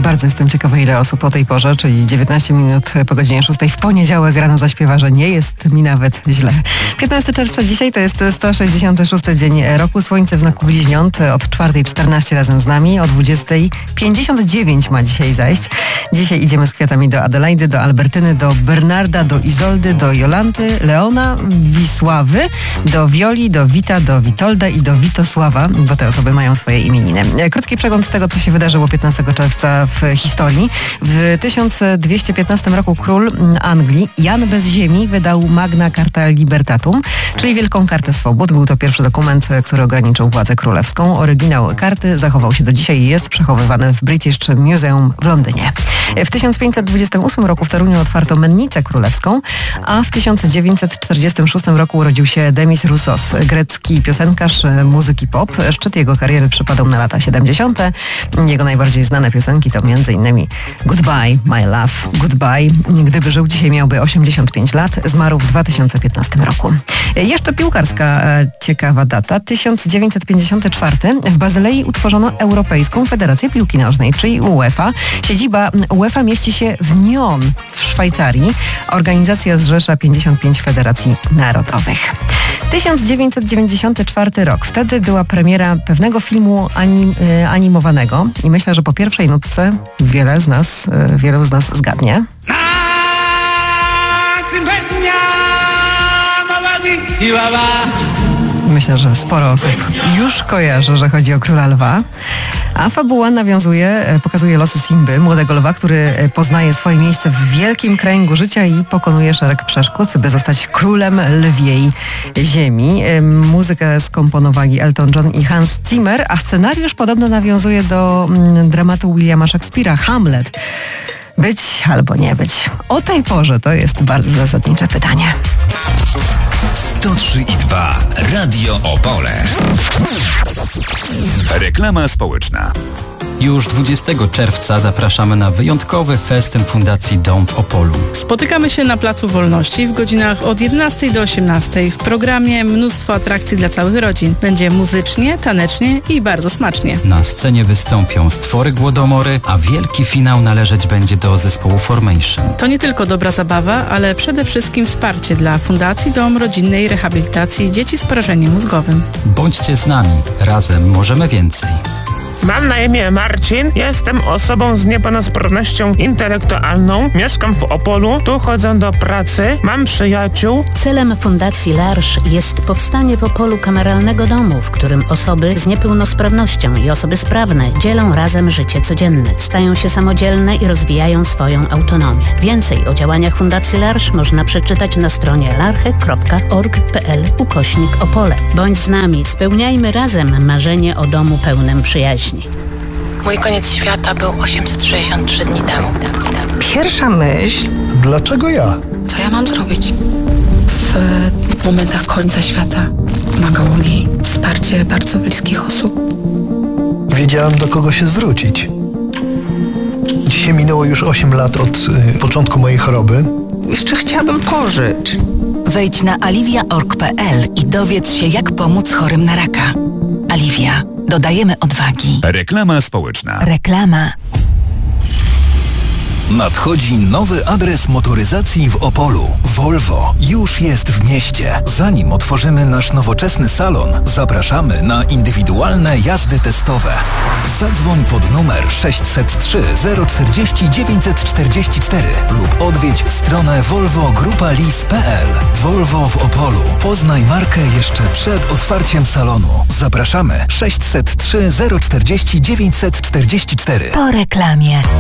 Bardzo jestem ciekawa, ile osób o tej porze, czyli 19 minut po godzinie 6 w poniedziałek rano zaśpiewa, że nie jest mi nawet źle. 15 czerwca dzisiaj to jest 166 dzień roku. Słońce w znaku bliźniąt od 4:14 razem z nami. O 20:59 ma dzisiaj zajść. Dzisiaj idziemy z kwiatami do Adelaidy, do Albertyny, do Bernarda, do Izoldy, do Jolanty, Leona, Wisławy, do Wioli, do Wita, do Witolda i do Witosława, bo te osoby mają swoje imieniny. Krótki przegląd tego, co się wydarzyło 15 czerwca w historii. W 1215 roku król Anglii Jan bez ziemi wydał Magna Carta Libertatum, czyli Wielką Kartę Swobód. Był to pierwszy dokument, który ograniczył władzę królewską. Oryginał karty zachował się do dzisiaj i jest przechowywany w British Museum w Londynie. W 1528 roku w Toruniu otwarto mennicę królewską, a w 1946 roku urodził się Demis Roussos, grecki piosenkarz muzyki pop. Szczyt jego kariery przypadał na lata 70. Jego najbardziej znane piosenki to m.in. Goodbye, My Love, Goodbye. Gdyby żył dzisiaj, miałby 85 lat. Zmarł w 2015 roku. Jeszcze piłkarska ciekawa data. 1954. W Bazylei utworzono Europejską Federację Piłki Nożnej, czyli UEFA. Siedziba UEFA mieści się w Nyon w Szwajcarii. Organizacja zrzesza 55 federacji narodowych. 1994 rok. Wtedy była premiera pewnego filmu animowanego i myślę, że po pierwszej nutce wielu z nas zgadnie. Myślę, że sporo osób już kojarzy, że chodzi o Króla Lwa. A fabuła pokazuje losy Simby, młodego lwa, który poznaje swoje miejsce w wielkim kręgu życia i pokonuje szereg przeszkód, by zostać królem lwiej ziemi. Muzykę skomponowali Elton John i Hans Zimmer, a scenariusz podobno nawiązuje do dramatu Williama Shakespeare'a Hamlet. Być albo nie być. O tej porze to jest bardzo zasadnicze pytanie. 103,2 Radio Opole. Reklama społeczna. Już 20 czerwca zapraszamy na wyjątkowy festyn Fundacji Dom w Opolu. Spotykamy się na Placu Wolności w godzinach od 11 do 18. W programie mnóstwo atrakcji dla całych rodzin. Będzie muzycznie, tanecznie i bardzo smacznie. Na scenie wystąpią stwory Głodomory, a wielki finał należeć będzie do zespołu Formation. To nie tylko dobra zabawa, ale przede wszystkim wsparcie dla Fundacji Dom Rodzinnej Rehabilitacji Dzieci z Porażeniem Mózgowym. Bądźcie z nami. Razem możemy więcej. Mam na imię Marcin, jestem osobą z niepełnosprawnością intelektualną, mieszkam w Opolu, tu chodzę do pracy, mam przyjaciół. Celem Fundacji L'Arche jest powstanie w Opolu kameralnego domu, w którym osoby z niepełnosprawnością i osoby sprawne dzielą razem życie codzienne, stają się samodzielne i rozwijają swoją autonomię. Więcej o działaniach Fundacji L'Arche można przeczytać na stronie larche.org.pl/Opole. Bądź z nami, spełniajmy razem marzenie o domu pełnym przyjaźni. Mój koniec świata był 863 dni temu. Pierwsza myśl... Dlaczego ja? Co ja mam zrobić? W momentach końca świata pomagało mi wsparcie bardzo bliskich osób. Wiedziałam, do kogo się zwrócić. Dzisiaj minęło już 8 lat od początku mojej choroby. Jeszcze chciałabym pożyć. Wejdź na alivia.org.pl i dowiedz się, jak pomóc chorym na raka. Alivia. Dodajemy odwagi. Reklama społeczna. Reklama. Nadchodzi nowy adres motoryzacji w Opolu. Volvo już jest w mieście. Zanim otworzymy nasz nowoczesny salon, zapraszamy na indywidualne jazdy testowe. Zadzwoń pod numer 603 040 944 lub odwiedź stronę volvogrupalis.pl. Volvo w Opolu. Poznaj markę jeszcze przed otwarciem salonu. Zapraszamy 603 040 944. Po reklamie.